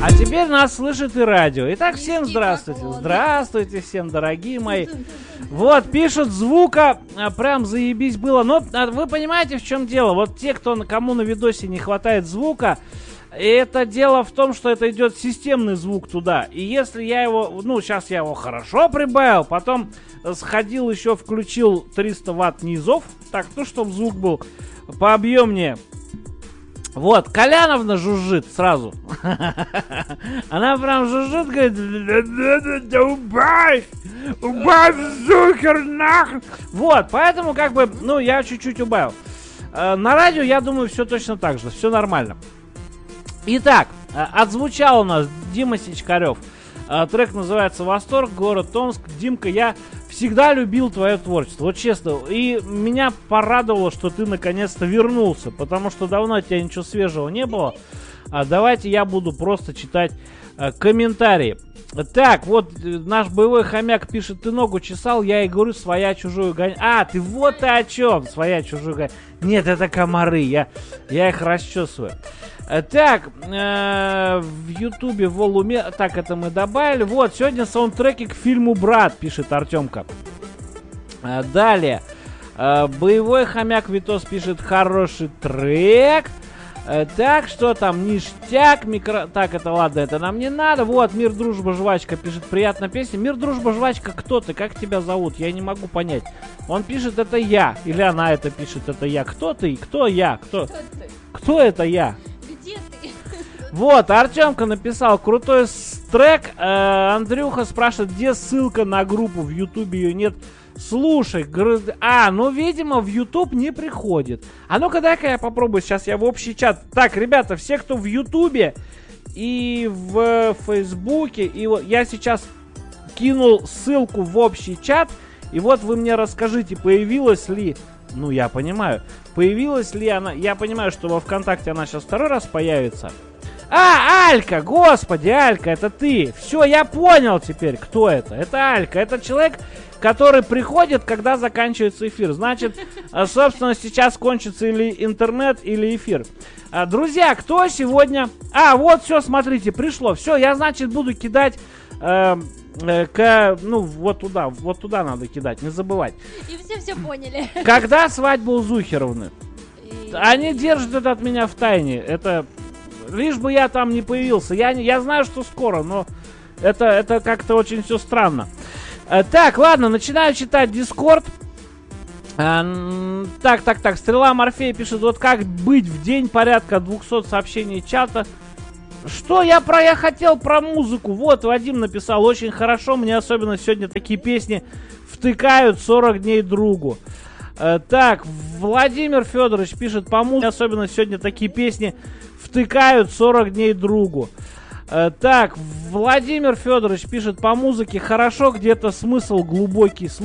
А теперь нас слышит и радио. Итак, всем здравствуйте. Здравствуйте всем, дорогие мои. Вот, пишут, звука прям заебись было. Но вы понимаете, в чем дело? Вот те, кому на видосе не хватает звука, это дело в том, что это идет системный звук туда. И если я его, сейчас я его хорошо прибавил, потом сходил еще, включил 300 ватт низов, так, чтобы звук был пообъемнее. Вот, Коляновна жужжит сразу. Она прям жужжит, говорит, убавь Зухер нахрен. Вот, поэтому я чуть-чуть убавил. На радио, я думаю, все точно так же, все нормально. Итак, отзвучал у нас Дима Сичкарев. Трек называется «Восторг», город Томск. Димка, я всегда любил твое творчество, вот честно. И меня порадовало, что ты наконец-то вернулся, потому что давно от тебя ничего свежего не было. Давайте я буду просто читать комментарии. Так, вот наш боевой хомяк пишет: ты ногу чесал, я и говорю, своя чужую гонять. Ты вот ты о чем, своя чужую гонять. Нет, это комары, я их расчесываю. Так, в Ютубе в Волуме, так, это мы добавили. Вот, сегодня саундтреки к фильму «Брат», пишет Артемка. Далее, боевой хомяк Витос пишет: хороший трек. Так, что там, ништяк, Так, это ладно, это нам не надо. Вот, Мир, Дружба, Жвачка пишет: приятная песня. Мир, Дружба, Жвачка, кто ты? Как тебя зовут? Я не могу понять. Он пишет: это я. Или она это пишет: это я. Кто ты? Кто я? Кто это я? Где ты? Вот, Артемка написал: крутой трек. Андрюха спрашивает: где ссылка на группу? В Ютубе ее нет. Слушай, видимо, в YouTube не приходит. Ну-ка, дай-ка я попробую. Сейчас я в общий чат. Так, ребята, все, кто в Ютубе и в Фейсбуке, и вот я сейчас кинул ссылку в общий чат. И вот вы мне расскажите, появилась ли... я понимаю. Появилась ли она... Я понимаю, что во ВКонтакте она сейчас второй раз появится. Алька! Господи, Алька, это ты! Все, я понял теперь, кто это. Это Алька. Это человек, который приходит, когда заканчивается эфир. Значит, собственно, сейчас кончится или интернет, или эфир. Друзья, кто сегодня... вот, все, смотрите, пришло. Все, я, значит, буду кидать... вот туда надо кидать, не забывать. И все поняли. Когда свадьба у Зухеровны? Они держат это от меня в тайне. Это лишь бы я там не появился. Я знаю, что скоро, но это как-то очень все странно. Так, ладно, начинаю читать Дискорд. Так, Стрела Морфея пишет: вот как быть в день порядка 200 сообщений чата. Что я хотел про музыку. Вот, Вадим написал: очень хорошо, мне особенно сегодня такие песни втыкают 40 дней другу. Так, Владимир Федорович пишет: по музыке особенно сегодня такие песни втыкают 40 дней другу. Так, Владимир Федорович пишет: по музыке хорошо, где-то смысл глубокий.